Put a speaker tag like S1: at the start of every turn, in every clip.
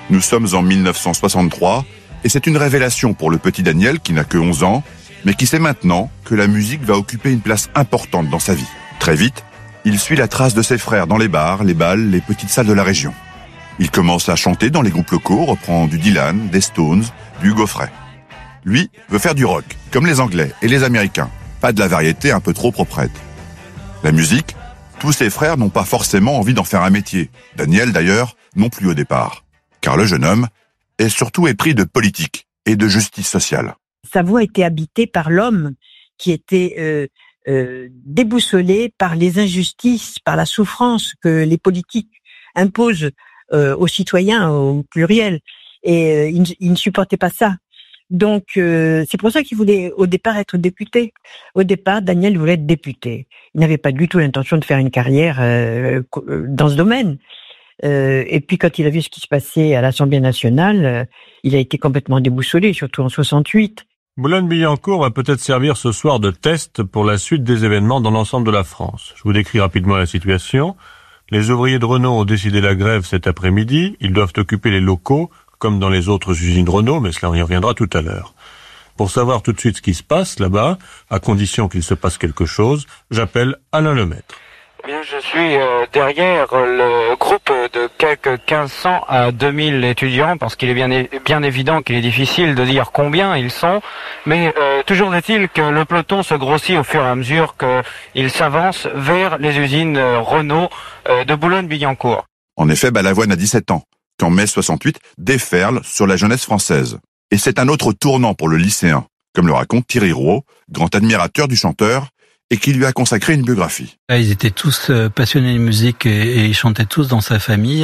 S1: Nous sommes en 1963 et c'est une révélation pour le petit Daniel qui n'a que 11 ans, mais qui sait maintenant que la musique va occuper une place importante dans sa vie. Très vite, il suit la trace de ses frères dans les bars, les bals, les petites salles de la région. Il commence à chanter dans les groupes locaux, reprend du Dylan, des Stones, du Hugo Frey. Lui veut faire du rock, comme les Anglais et les Américains, pas de la variété un peu trop proprette. La musique, tous ses frères n'ont pas forcément envie d'en faire un métier. Daniel, d'ailleurs, non plus au départ. Car le jeune homme est surtout épris de politique et de justice sociale.
S2: Sa voix était habitée par l'homme qui était déboussolé par les injustices, par la souffrance que les politiques imposent aux citoyens, au pluriel. Et il ne supportait pas ça. Donc, c'est pour ça qu'il voulait au départ être député. Au départ, Daniel voulait être député. Il n'avait pas du tout l'intention de faire une carrière dans ce domaine. Et puis, quand il a vu ce qui se passait à l'Assemblée nationale, il a été complètement déboussolé, surtout en 68.
S3: Boulogne-Billancourt va peut-être servir ce soir de test pour la suite des événements dans l'ensemble de la France. Je vous décris rapidement la situation. Les ouvriers de Renault ont décidé la grève cet après-midi. Ils doivent occuper les locaux, comme dans les autres usines Renault, mais cela on y reviendra tout à l'heure. Pour savoir tout de suite ce qui se passe là-bas, à condition qu'il se passe quelque chose, j'appelle Alain Lemaître.
S4: Bien, je suis derrière le groupe de quelques 1500 à 2000 étudiants, parce qu'il est bien évident qu'il est difficile de dire combien ils sont, mais toujours est-il que le peloton se grossit au fur et à mesure qu'il s'avance vers les usines Renault de Boulogne-Billancourt.
S1: En effet, Balavoine a 17 ans, quand mai 68 déferle sur la jeunesse française. Et c'est un autre tournant pour le lycéen, comme le raconte Thierry Rouault, grand admirateur du chanteur, et qui lui a consacré une biographie.
S5: Ils étaient tous passionnés de musique et ils chantaient tous dans sa famille.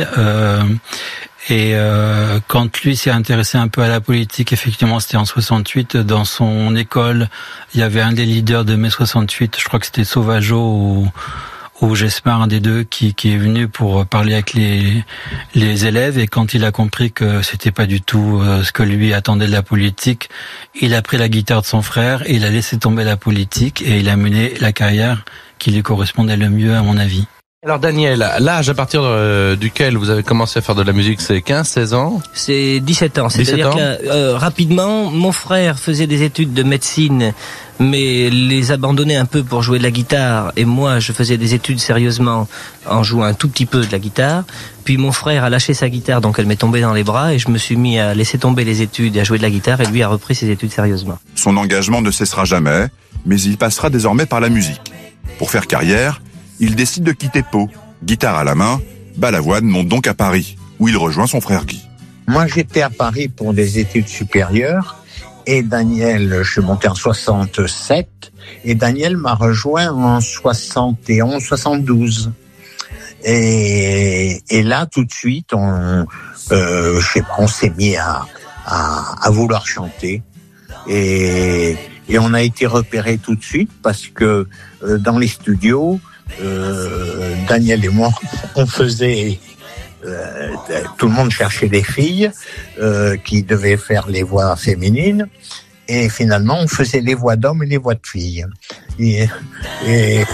S5: Quand lui s'est intéressé un peu à la politique, effectivement, c'était en 68. Dans son école, il y avait un des leaders de mai 68, je crois que c'était Sauvageau ou Jesmar, un des deux, qui est venu pour parler avec les élèves, et quand il a compris que c'était pas du tout ce que lui attendait de la politique, il a pris la guitare de son frère et il a laissé tomber la politique et il a mené la carrière qui lui correspondait le mieux, à mon avis.
S6: Alors Daniel, l'âge à partir duquel vous avez commencé à faire de la musique, c'est 15, 16 ans?
S7: C'est 17 ans. C'est-à-dire que rapidement, mon frère faisait des études de médecine, mais les abandonnait un peu pour jouer de la guitare. Et moi, je faisais des études sérieusement en jouant un tout petit peu de la guitare. Puis mon frère a lâché sa guitare, donc elle m'est tombée dans les bras, et je me suis mis à laisser tomber les études et à jouer de la guitare, et lui a repris ses études sérieusement.
S1: Son engagement ne cessera jamais, mais il passera désormais par la musique. Pour faire carrière, il décide de quitter Pau. Guitare à la main, Balavoine monte donc à Paris, où il rejoint son frère Guy.
S8: Moi, j'étais à Paris pour des études supérieures, et Daniel, je suis monté en 67, et Daniel m'a rejoint en 71, 72. Et là, tout de suite, on s'est mis à vouloir chanter, et on a été repérés tout de suite parce que dans les studios, Daniel et moi, on faisait, tout le monde cherchait des filles qui devaient faire les voix féminines, et finalement on faisait les voix d'hommes et les voix de filles. Et